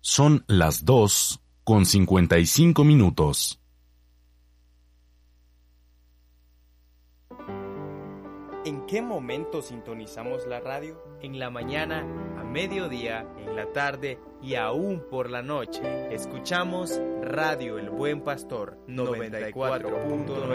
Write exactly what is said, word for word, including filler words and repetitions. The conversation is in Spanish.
Son las dos con cincuenta y cinco minutos. ¿En qué momento sintonizamos la radio? En la mañana, a mediodía, en la tarde y aún por la noche. Escuchamos Radio El Buen Pastor noventa y cuatro punto nueve.